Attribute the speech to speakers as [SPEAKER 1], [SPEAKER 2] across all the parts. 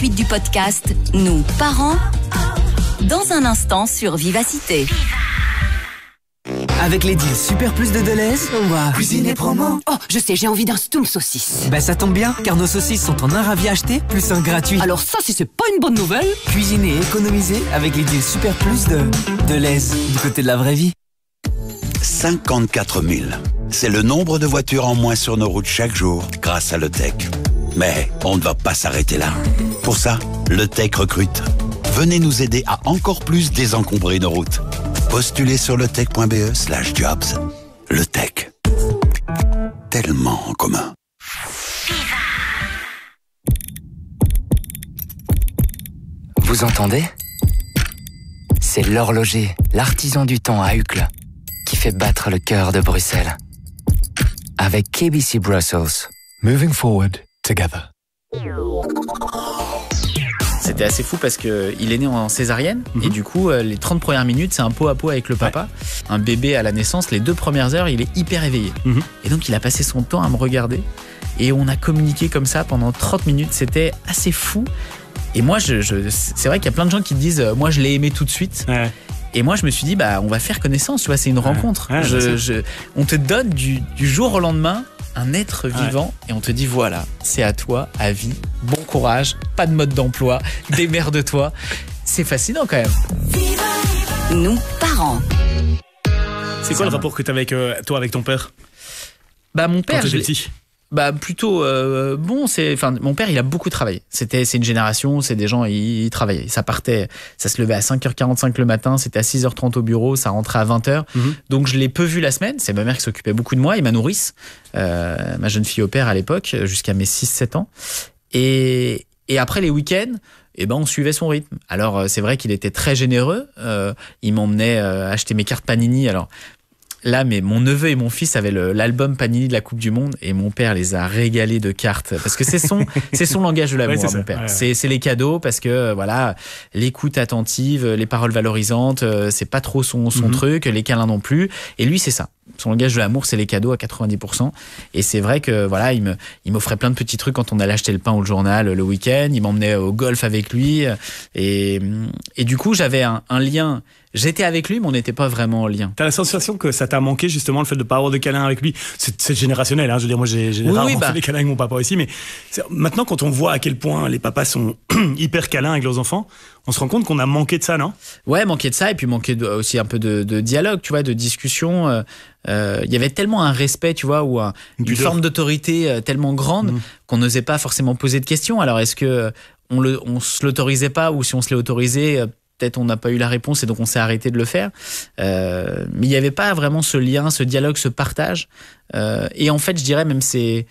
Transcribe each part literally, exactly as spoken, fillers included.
[SPEAKER 1] suite du podcast Nous, parents, dans un instant sur Vivacité.
[SPEAKER 2] Avec les deals Super Plus de Deleuze, on va cuisiner promo.
[SPEAKER 3] Oh, je sais, j'ai envie d'un stoum saucisse.
[SPEAKER 2] Bah ça tombe bien, car nos saucisses sont en un ravi acheté, plus un gratuit.
[SPEAKER 3] Alors ça, si c'est pas une bonne nouvelle.
[SPEAKER 2] Cuisiner et économiser avec les deals Super Plus de Deleuze, du côté de la vraie vie.
[SPEAKER 4] cinquante-quatre mille. C'est le nombre de voitures en moins sur nos routes chaque jour grâce à LeTech. Mais on ne va pas s'arrêter là. Pour ça, LeTech recrute. Venez nous aider à encore plus désencombrer nos routes. Postulez sur letech.be slash jobs. LeTech. Tellement en commun.
[SPEAKER 5] Vous entendez ? C'est l'horloger, l'artisan du temps à Uccle, qui fait battre le cœur de Bruxelles. Avec K B C Brussels.
[SPEAKER 6] Moving forward together.
[SPEAKER 7] C'était assez fou parce qu'il est né en césarienne mmh. et du coup les trente premières minutes c'est un pot à pot avec le papa. Ouais. Un bébé à la naissance, les deux premières heures il est hyper éveillé mmh. et donc il a passé son temps à me regarder et on a communiqué comme ça pendant trente minutes, c'était assez fou. Et moi je, je, c'est vrai qu'il y a plein de gens qui te disent euh, moi je l'ai aimé tout de suite. Ouais. Et moi je me suis dit bah on va faire connaissance, tu vois, c'est une ouais. rencontre. Ouais, je, je, on te donne du, du jour au lendemain un être vivant ouais. et on te dit voilà, c'est à toi, à vie, bon courage, pas de mode d'emploi, démerde-toi. C'est fascinant quand même.
[SPEAKER 1] Nous, parents.
[SPEAKER 8] C'est quoi le rapport que tu as avec euh, toi avec ton père ?
[SPEAKER 7] Bah mon père,
[SPEAKER 8] quand
[SPEAKER 7] je
[SPEAKER 8] petit.
[SPEAKER 7] Bah plutôt euh, bon, c'est enfin mon père il a beaucoup travaillé. C'était c'est une génération, c'est des gens ils, ils travaillaient. Ça partait, ça se levait à cinq heures quarante-cinq le matin, c'était à six heures trente au bureau, ça rentrait à vingt heures. Mm-hmm. Donc je l'ai peu vu la semaine, c'est ma mère qui s'occupait beaucoup de moi et ma nourrice, euh, ma jeune fille au père à l'époque jusqu'à mes six sept ans. Et et après les week-ends, eh ben on suivait son rythme. Alors c'est vrai qu'il était très généreux, euh, il m'emmenait euh, acheter mes cartes Panini. Alors là, mais mon neveu et mon fils avaient le, l'album Panini de la Coupe du Monde et mon père les a régalés de cartes parce que c'est son, c'est son langage de l'amour, ouais, à mon père. Ouais, ouais. C'est, c'est les cadeaux parce que voilà, l'écoute attentive, les paroles valorisantes, c'est pas trop son, son mm-hmm. truc, les câlins non plus. Et lui, c'est ça. Son langage de l'amour, c'est les cadeaux à quatre-vingt-dix pour cent. Et c'est vrai que voilà, il me, il m'offrait plein de petits trucs quand on allait acheter le pain ou le journal le week-end. Il m'emmenait au golf avec lui. Et, et du coup, j'avais un, un lien. J'étais avec lui, mais on n'était pas vraiment en lien.
[SPEAKER 8] T'as la sensation que ça t'a manqué justement le fait de ne pas avoir de câlin avec lui. C'est, c'est générationnel, hein. Je veux dire, moi j'ai, j'ai oui, rarement oui, bah... fait des câlins avec mon papa aussi, mais maintenant quand on voit à quel point les papas sont hyper câlins avec leurs enfants, on se rend compte qu'on a manqué de ça, non ?
[SPEAKER 7] Ouais, manqué de ça et puis manqué de, aussi un peu de, de dialogue, tu vois, de discussion. Il euh, euh, y avait tellement un respect, tu vois, ou un, une, une forme d'autorité euh, tellement grande mmh. qu'on n'osait pas forcément poser de questions. Alors est-ce que on le, on se l'autorisait pas ou si on se l'est autorisé euh, peut-être on n'a pas eu la réponse et donc on s'est arrêté de le faire. Euh, mais il n'y avait pas vraiment ce lien, ce dialogue, ce partage. Euh, et en fait, je dirais même ces,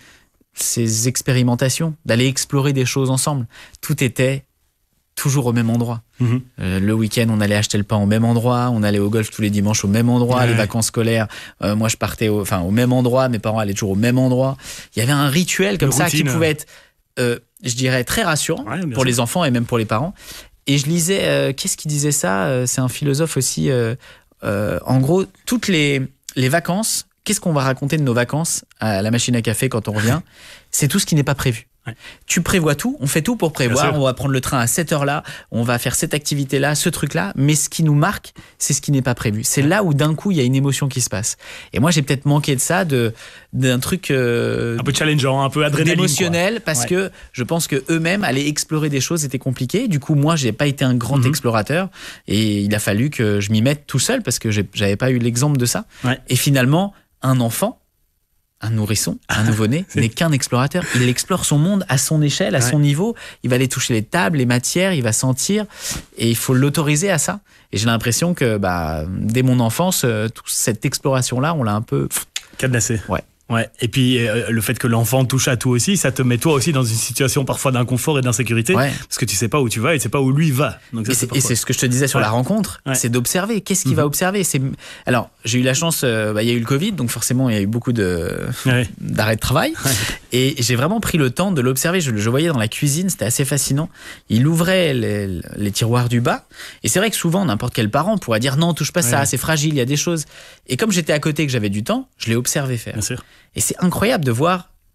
[SPEAKER 7] ces expérimentations, d'aller explorer des choses ensemble. Tout était toujours au même endroit. Mmh. Euh, le week-end, on allait acheter le pain au même endroit, on allait au golf tous les dimanches au même endroit, ouais. Les vacances scolaires, euh, moi je partais au, enfin, au même endroit, mes parents allaient toujours au même endroit. Il y avait un rituel comme Une ça routine. Qui pouvait être, euh, je dirais, très rassurant ouais, pour sûr. Les enfants et même pour les parents. Et je lisais, euh, qu'est-ce qui disait ça ? euh, C'est un philosophe aussi. Euh, euh, en gros, toutes les, les vacances, qu'est-ce qu'on va raconter de nos vacances à la machine à café quand on revient ? C'est tout ce qui n'est pas prévu. Ouais. Tu prévois tout, on fait tout pour prévoir, on va prendre le train à cette heure-là, on va faire cette activité-là, ce truc-là, mais ce qui nous marque, c'est ce qui n'est pas prévu. C'est ouais. Là où d'un coup, il y a une émotion qui se passe. Et moi, j'ai peut-être manqué de ça, de, d'un truc... Euh,
[SPEAKER 8] un peu challengeant, un peu adrénaline.
[SPEAKER 7] Émotionnel, quoi. Parce ouais. que je pense qu'eux-mêmes, aller explorer des choses était compliqué. Du coup, moi, j'ai pas été un grand mm-hmm. explorateur et il a fallu que je m'y mette tout seul parce que j'ai, j'avais pas eu l'exemple de ça. Ouais. Et finalement, un enfant, un nourrisson, un nouveau-né, n'est qu'un explorateur. Il explore son monde à son échelle, à ouais. son niveau. Il va aller toucher les tables, les matières, il va sentir. Et il faut l'autoriser à ça. Et j'ai l'impression que bah, dès mon enfance, euh, toute cette exploration-là, on l'a un peu...
[SPEAKER 8] cadenassé.
[SPEAKER 7] Ouais.
[SPEAKER 8] Ouais. Et puis euh, le fait que l'enfant touche à tout aussi, ça te met toi aussi dans une situation parfois d'inconfort et d'insécurité, ouais. parce que tu sais pas où tu vas et tu sais pas où lui va. Donc ça,
[SPEAKER 7] et,
[SPEAKER 8] c'est
[SPEAKER 7] c'est,
[SPEAKER 8] parfois...
[SPEAKER 7] et c'est ce que je te disais sur ouais. la rencontre, ouais. c'est d'observer. Qu'est-ce qu'il mmh. va observer ? C'est... Alors j'ai eu la chance, euh, bah, y a eu le Covid, donc forcément il y a eu beaucoup de ouais. d'arrêts de travail, ouais. et j'ai vraiment pris le temps de l'observer. Je le voyais dans la cuisine, c'était assez fascinant. Il ouvrait les, les tiroirs du bas, et c'est vrai que souvent n'importe quel parent pourrait dire non, touche pas ouais. ça, c'est fragile, il y a des choses. Et comme j'étais à côté, que j'avais du temps, je l'ai observé faire.
[SPEAKER 8] Bien sûr.
[SPEAKER 7] Et c'est incroyable de voir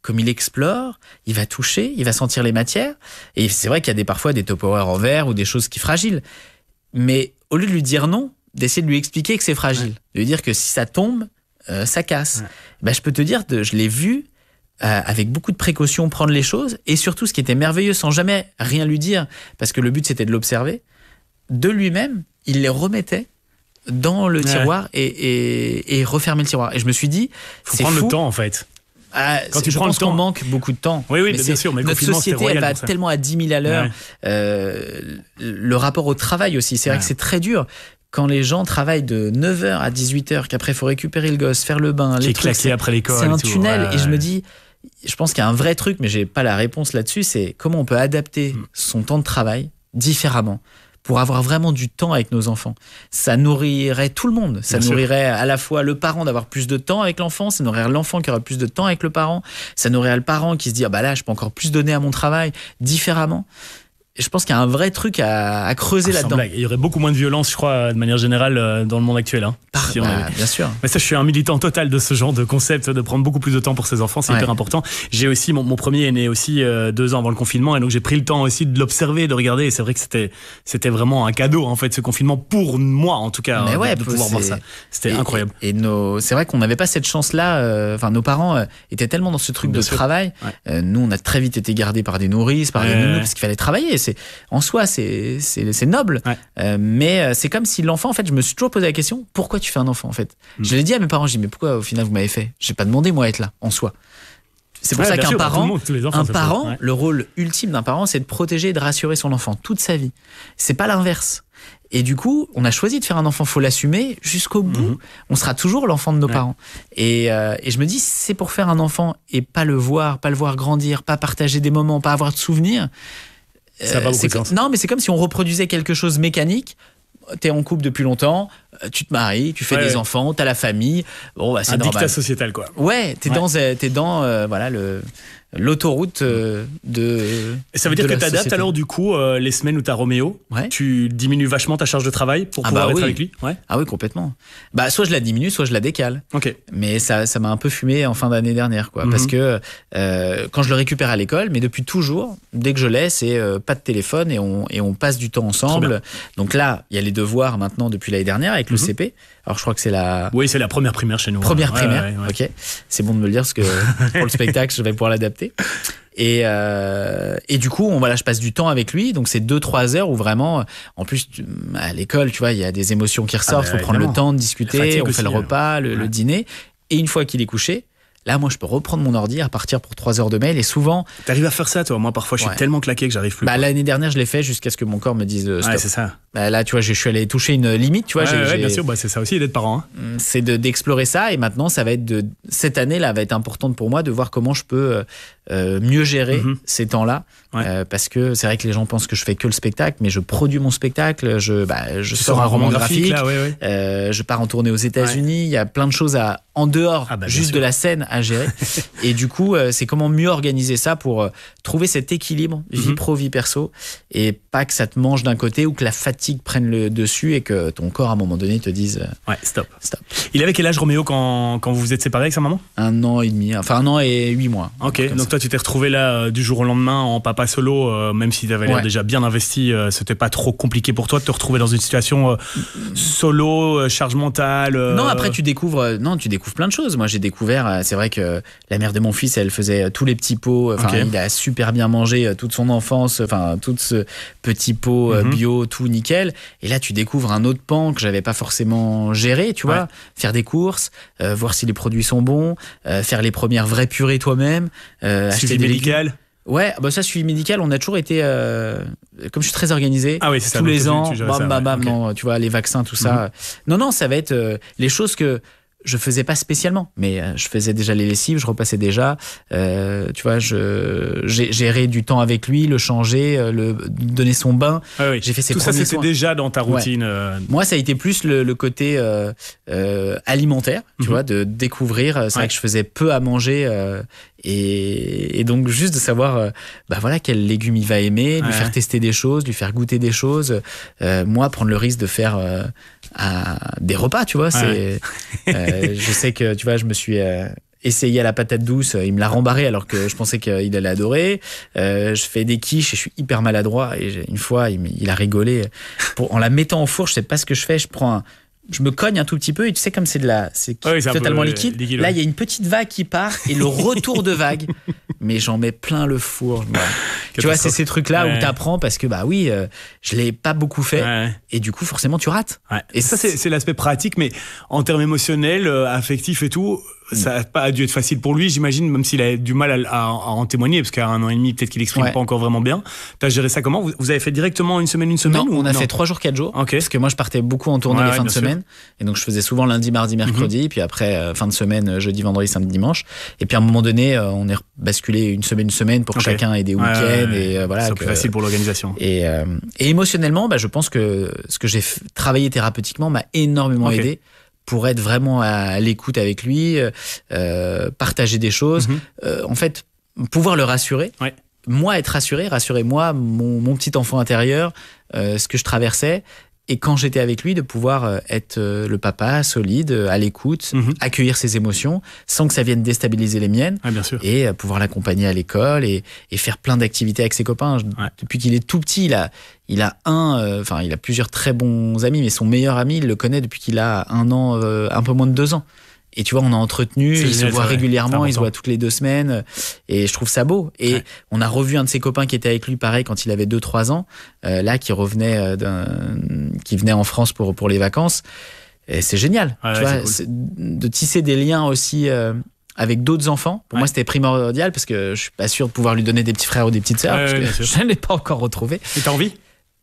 [SPEAKER 7] comme il explore, il va toucher, il va sentir les matières. Et c'est vrai qu'il y a des, parfois des Tupperware en verre ou des choses qui fragiles. Mais au lieu de lui dire non, d'essayer de lui expliquer que c'est fragile, ouais. de lui dire que si ça tombe, euh, ça casse. Ouais. Ben, je peux te dire, de, je l'ai vu euh, avec beaucoup de précaution prendre les choses, et surtout ce qui était merveilleux, sans jamais rien lui dire, parce que le but c'était de l'observer, de lui-même, il les remettait dans le ouais. tiroir et, et, et refermer le tiroir. Et je me suis dit,
[SPEAKER 8] faut
[SPEAKER 7] c'est
[SPEAKER 8] prendre
[SPEAKER 7] fou.
[SPEAKER 8] le temps en fait.
[SPEAKER 7] Ah, Quand tu je prends pense le temps, qu'on manque beaucoup de temps.
[SPEAKER 8] Oui, oui,
[SPEAKER 7] mais
[SPEAKER 8] bien sûr. Mais
[SPEAKER 7] notre société, elle va tellement à dix mille à l'heure. Ouais. Euh, le rapport au travail aussi, c'est ouais. vrai que c'est très dur. Quand les gens travaillent de neuf heures à dix-huit heures, qu'après il faut récupérer le gosse, faire le bain,
[SPEAKER 8] les trucs, c'est après l'école.
[SPEAKER 7] C'est un
[SPEAKER 8] et tout.
[SPEAKER 7] tunnel.
[SPEAKER 8] Ouais,
[SPEAKER 7] et je
[SPEAKER 8] ouais.
[SPEAKER 7] me dis, je pense qu'il y a un vrai truc, mais j'ai pas la réponse là-dessus. C'est comment on peut adapter mm. son temps de travail différemment, pour avoir vraiment du temps avec nos enfants. Ça nourrirait tout le monde. Ça Bien nourrirait sûr. à la fois le parent d'avoir plus de temps avec l'enfant, ça nourrirait l'enfant qui aura plus de temps avec le parent, ça nourrirait le parent qui se dit ah bah là je peux encore plus donner à mon travail différemment. Et je pense qu'il y a un vrai truc à, à creuser ah, là-dedans.
[SPEAKER 8] Il y aurait beaucoup moins de violence, je crois, de manière générale, dans le monde actuel. Hein,
[SPEAKER 7] Par,
[SPEAKER 8] si
[SPEAKER 7] bah,
[SPEAKER 8] avait...
[SPEAKER 7] Bien sûr.
[SPEAKER 8] Mais ça, je suis un militant total de ce genre de concept, de prendre beaucoup plus de temps pour ses enfants, c'est ouais. hyper important. J'ai aussi, mon, mon premier est né aussi euh, deux ans avant le confinement, et donc j'ai pris le temps aussi de l'observer, de regarder, et c'est vrai que c'était, c'était vraiment un cadeau, en fait, ce confinement, pour moi, en tout cas,
[SPEAKER 7] Mais
[SPEAKER 8] hein,
[SPEAKER 7] ouais,
[SPEAKER 8] de, de pouvoir voir ça. C'était
[SPEAKER 7] et,
[SPEAKER 8] incroyable.
[SPEAKER 7] Et, et nos, c'est vrai qu'on n'avait pas cette chance-là, enfin, euh, nos parents euh, étaient tellement dans ce truc bien de sûr. travail. Ouais. Euh, nous, on a très vite été gardés par des nourrices, par ouais. des nounous, parce qu'il fallait travailler. C'est, en soi, C'est, c'est, c'est noble, ouais. euh, mais c'est comme si l'enfant, en fait, je me suis toujours posé la question, pourquoi tu fais un enfant, en fait mmh. Je l'ai dit à mes parents, je dis, mais pourquoi au final vous m'avez fait J'ai pas demandé moi à être là, en soi. C'est pour ouais, ça qu'un sûr, parent, monde, enfants, un parent ouais. le rôle ultime d'un parent, c'est de protéger et de rassurer son enfant toute sa vie. C'est pas l'inverse. Et du coup, on a choisi de faire un enfant, faut l'assumer jusqu'au bout. Mmh. On sera toujours l'enfant de nos ouais. parents. Et, euh, et je me dis, c'est pour faire un enfant et pas le voir, pas le voir grandir, pas partager des moments, pas avoir de souvenirs.
[SPEAKER 8] Ça va beaucoup de sens.
[SPEAKER 7] Non, mais c'est comme si on reproduisait quelque chose mécanique. T'es en couple depuis longtemps, tu te maries, tu fais ouais, des ouais. enfants, t'as la famille. Bon, bah, c'est
[SPEAKER 8] un
[SPEAKER 7] normal.
[SPEAKER 8] dictat sociétal, quoi.
[SPEAKER 7] Ouais, t'es ouais. dans, t'es dans euh, voilà, le, l'autoroute euh, de.
[SPEAKER 8] Et ça veut dire que t'adaptes alors, du coup, euh, les semaines où t'as Roméo,
[SPEAKER 7] ouais.
[SPEAKER 8] tu diminues vachement ta charge de travail pour
[SPEAKER 7] ah
[SPEAKER 8] pouvoir
[SPEAKER 7] bah
[SPEAKER 8] être
[SPEAKER 7] oui.
[SPEAKER 8] avec lui ouais.
[SPEAKER 7] Ah oui, complètement. Bah, soit je la diminue, soit je la décale.
[SPEAKER 8] Ok.
[SPEAKER 7] Mais ça, ça m'a un peu fumé en fin d'année dernière, quoi. Mm-hmm. Parce que euh, quand je le récupère à l'école, mais depuis toujours, dès que je l'ai, c'est euh, pas de téléphone et on, et on passe du temps ensemble. Donc là, il y a les devoirs maintenant depuis l'année dernière avec mm-hmm. le C P. Alors je crois que c'est la.
[SPEAKER 8] Oui, c'est la première primaire chez nous.
[SPEAKER 7] Première
[SPEAKER 8] ouais,
[SPEAKER 7] primaire.
[SPEAKER 8] Ouais, ouais, ouais.
[SPEAKER 7] Ok. C'est bon de me le dire parce que pour le spectacle, je vais pouvoir l'adapter. Et, euh, et du coup, on, voilà, je passe du temps avec lui. Donc, c'est deux, trois heures où vraiment, en plus, tu, à l'école, tu vois, il y a des émotions qui ressortent. Il ah bah, faut prendre le temps de discuter. On aussi, fait le repas, le, ouais. le dîner. Et une fois qu'il est couché, là, moi, je peux reprendre mon ordi, repartir pour trois heures de mail. Et souvent.
[SPEAKER 8] T'arrives à faire ça, toi? Moi, parfois, je suis ouais. tellement claqué que j'arrive plus.
[SPEAKER 7] Bah, l'année dernière, je l'ai fait jusqu'à ce que mon corps me dise euh, stop.
[SPEAKER 8] Ouais, c'est ça.
[SPEAKER 7] Bah, là, tu vois, je suis allé toucher une limite, tu vois.
[SPEAKER 8] Ouais,
[SPEAKER 7] j'ai,
[SPEAKER 8] ouais,
[SPEAKER 7] j'ai...
[SPEAKER 8] bien sûr, bah, c'est ça aussi d'être parent. Hein.
[SPEAKER 7] C'est de, d'explorer ça. Et maintenant, ça va être de. Cette année, là, va être importante pour moi de voir comment je peux euh, mieux gérer mm-hmm. ces temps-là. Ouais. Euh, parce que c'est vrai que les gens pensent que je fais que le spectacle, mais je produis mon spectacle, je, bah, je sors un roman graphique, graphique là, ouais, ouais. Euh, je pars en tournée aux États-Unis. Ouais. Il y a plein de choses à, en dehors ah bah, juste sûr. de la scène à gérer. Et du coup, euh, c'est comment mieux organiser ça pour euh, trouver cet équilibre vie mm-hmm. pro, vie perso, et pas que ça te mange d'un côté ou que la fatigue prenne le dessus et que ton corps à un moment donné te dise euh,
[SPEAKER 8] ouais, stop.
[SPEAKER 7] stop.
[SPEAKER 8] Il avait quel âge Roméo quand, quand vous vous êtes séparés avec sa maman?
[SPEAKER 7] Un an et demi, enfin un an et huit mois.
[SPEAKER 8] Ok, donc ça. Toi tu t'es retrouvé là euh, du jour au lendemain en papa solo, euh, même si tu avais l'air ouais. déjà bien investi, euh, c'était pas trop compliqué pour toi de te retrouver dans une situation euh, solo, euh, charge mentale euh...
[SPEAKER 7] Non, après tu découvres, euh, non, tu découvres plein de choses. Moi j'ai découvert, euh, c'est vrai que la mère de mon fils, elle faisait euh, tous les petits pots, enfin okay. il a super bien mangé euh, toute son enfance, enfin tout ce petit pot euh, mm-hmm. bio, tout nickel. Et là tu découvres un autre pan que j'avais pas forcément géré, tu vois, ouais. faire des courses, euh, voir si les produits sont bons, euh, faire les premières vraies purées toi-même, euh, acheter des médical. Ouais, bah ça, suivi médical, on a toujours été, euh, comme je suis très organisé,
[SPEAKER 8] ah oui, c'est
[SPEAKER 7] tous
[SPEAKER 8] ça,
[SPEAKER 7] les ans,
[SPEAKER 8] tu, tu
[SPEAKER 7] bam,
[SPEAKER 8] ça,
[SPEAKER 7] bam, bam,
[SPEAKER 8] ouais.
[SPEAKER 7] non, tu vois, les vaccins, tout ça. Mm-hmm. Non, non, ça va être euh, les choses que je faisais pas spécialement, mais euh, je faisais déjà les lessives, je repassais déjà, euh, tu vois, je j'ai géré du temps avec lui, le changer, euh, le donner son bain.
[SPEAKER 8] Ah oui.
[SPEAKER 7] J'ai fait ses
[SPEAKER 8] tout
[SPEAKER 7] premiers
[SPEAKER 8] ça, c'était
[SPEAKER 7] soins.
[SPEAKER 8] déjà dans ta routine.
[SPEAKER 7] Ouais.
[SPEAKER 8] Euh...
[SPEAKER 7] Moi, ça a été plus le, le côté euh, euh, alimentaire, tu mm-hmm. vois, de découvrir. C'est ouais. vrai que je faisais peu à manger. Euh, Et, et donc juste de savoir euh, bah voilà quels légumes il va aimer, lui ouais. faire tester des choses, lui faire goûter des choses, euh, moi prendre le risque de faire euh, à des repas, tu vois, ouais. c'est euh, je sais que tu vois je me suis euh, essayé à la patate douce, il me l'a rembarré alors que je pensais qu'il allait adorer. Euh, je fais des quiches et je suis hyper maladroit. Et une fois, il, il a rigolé. Pour, en la mettant au four, je sais pas ce que je fais. Je prends un, je me cogne un tout petit peu et tu sais comme c'est de la, c'est
[SPEAKER 8] ah oui,
[SPEAKER 7] totalement
[SPEAKER 8] peu,
[SPEAKER 7] liquide.
[SPEAKER 8] liquide.
[SPEAKER 7] Là, il y a une petite vague qui part et le retour de vague. Mais j'en mets plein le four. Ouais. Tu vois, c'est ces trucs-là ouais. où t'apprends parce que bah oui, euh, je l'ai pas beaucoup fait ouais. et du coup forcément tu rates.
[SPEAKER 8] Ouais. Et ça c'est, c'est l'aspect pratique, mais en termes émotionnels, euh, affectifs et tout. Ça n'a pas dû être facile pour lui, j'imagine, même s'il a du mal à, à, à en témoigner, parce qu'à un an et demi, peut-être qu'il exprime ouais. pas encore vraiment bien. T'as géré ça comment ? vous, vous avez fait directement une semaine, une semaine
[SPEAKER 7] Non,
[SPEAKER 8] ou
[SPEAKER 7] on a
[SPEAKER 8] non
[SPEAKER 7] fait trois jours, quatre jours.
[SPEAKER 8] Okay.
[SPEAKER 7] Parce que moi, je partais beaucoup en tournée ouais, les fins ouais, de semaine. Sûr. Et donc, je faisais souvent lundi, mardi, mercredi. Mm-hmm. Puis après, euh, fin de semaine, jeudi, vendredi, samedi, dimanche. Et puis à un moment donné, euh, on est basculé une semaine, une semaine pour que okay. chacun ait des week-ends. Ouais, ouais, et euh, voilà.
[SPEAKER 8] C'est
[SPEAKER 7] que,
[SPEAKER 8] plus facile pour l'organisation.
[SPEAKER 7] Et, euh, et émotionnellement, bah, je pense que ce que j'ai f- travaillé thérapeutiquement m'a énormément okay. aidé. Pour être vraiment à l'écoute avec lui, euh, partager des choses. Mm-hmm. Euh, en fait, pouvoir le rassurer. Ouais. Moi, être rassuré, rassurer moi, mon, mon petit enfant intérieur, euh, ce que je traversais. Et quand j'étais avec lui, de pouvoir être le papa solide, à l'écoute, mm-hmm. accueillir ses émotions, sans que ça vienne déstabiliser les miennes.
[SPEAKER 8] Ah, bien sûr.
[SPEAKER 7] Et pouvoir l'accompagner à l'école et, et faire plein d'activités avec ses copains. Ouais. Depuis qu'il est tout petit, il a, il a un, enfin, euh, il a plusieurs très bons amis, mais son meilleur ami, il le connaît depuis qu'il a un an, euh, un peu moins de deux ans. Et tu vois, on a entretenu, il se voit régulièrement, il se voit toutes les deux semaines. Et je trouve ça beau. Et ouais. on a revu un de ses copains qui était avec lui, pareil, quand il avait deux trois ans, euh, là, qui revenait, d'un, qui venait en France pour, pour les vacances. Et c'est génial. Ouais, tu ouais, vois, c'est cool. De tisser des liens aussi euh, avec d'autres enfants. Pour ouais. moi, c'était primordial parce que je suis pas sûr de pouvoir lui donner des petits frères ou des petites sœurs. Ouais, parce que je ne l'ai pas encore retrouvé.
[SPEAKER 8] Et t'as envie ?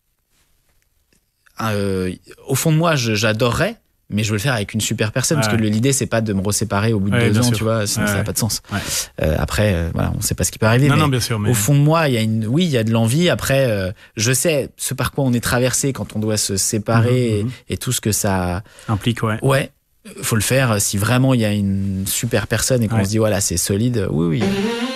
[SPEAKER 7] euh, Au fond de moi, je, j'adorerais. Mais je veux le faire avec une super personne, ouais. parce que l'idée, c'est pas de me reséparer au bout de ouais, deux ans, sûr. Tu vois, sinon ouais, ça n'a ouais. pas de sens. Ouais. Euh, après, euh, voilà, on sait pas ce qui peut arriver.
[SPEAKER 8] Non,
[SPEAKER 7] mais
[SPEAKER 8] non, bien sûr. Mais...
[SPEAKER 7] Au fond de moi, il y a une, oui, il y a de l'envie. Après, euh, je sais ce par quoi on est traversé quand on doit se séparer mmh, et, et tout ce que ça
[SPEAKER 8] implique, ouais.
[SPEAKER 7] Ouais, faut le faire si vraiment il y a une super personne et qu'on ouais. se dit, voilà, c'est solide. Oui, oui.